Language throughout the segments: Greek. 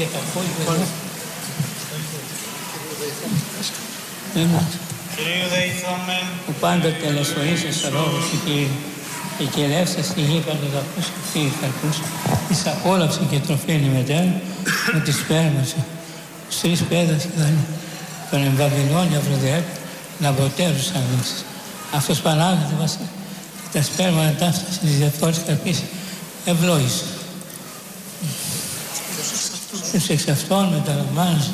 που πάντοτε ελασσοείσαι λόγος του Κύριου και κυριεύσα στη γη παντοδαπούς και φύγει καρπούς, εις απόλαυσε και τροφήνει μετέρα με τη σπέρμα σου. Στους τρεις πέδας και δάλει τον εμβαβυλώνει Αφροδιάκ λαμποτέρους αγγίξεις. Αυτός παράγεται βασίλη και τα σπέρματα ταύτα στις διαφθόρες καρπής ευλόγησε. Τους εξ αυτών μεταλαμβάνεις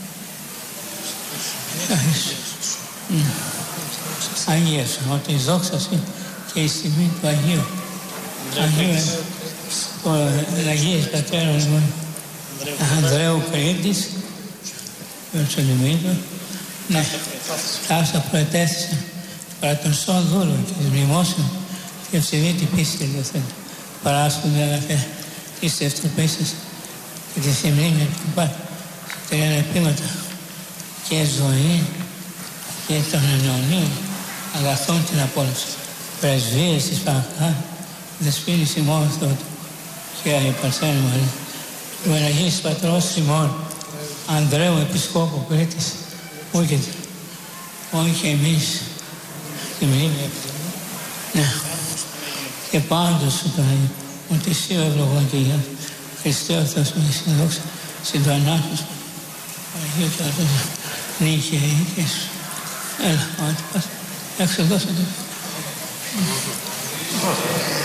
Αγίας, ότι η δόξα σου και η τιμή του Αγίου. Αγίου Αγίες Πατέρας μου Ανδρέου Κρήτης, Ιερουσαλημίτου, ταύσα προετέθησε παρά τον σών δούλων και της μνημόσεων και ευσεβήτη πίστη ελευθέρω. Παράσκονται αγαθέ της ευτροπίσας και τη συμμνήμια του Πάτου σε τελειώνα επίματα και ζωή και των αιωνίων αγαθών την απόλαυση. Πρεσβείες της Παναχάρη, δεσπίνης ημών Θεότου και Αγία Παρθένη Μαρία, του Εναγής Πατρός ημών Ανδρέου Επισκόπου Κρήτης, ούκεται, όχι και εμείς τη μνήμη. Ναι. Και πάντως σου το Αγίο, ότι εσύ ο ευλογών και γεια, Χριστέ ο Θεός μου και συνδόξα, συν το ανάρχος μου, Αγίου και Αρτός, νύχια και Ιησούς. Έλα, ό,τι πας, έξω δώσε το.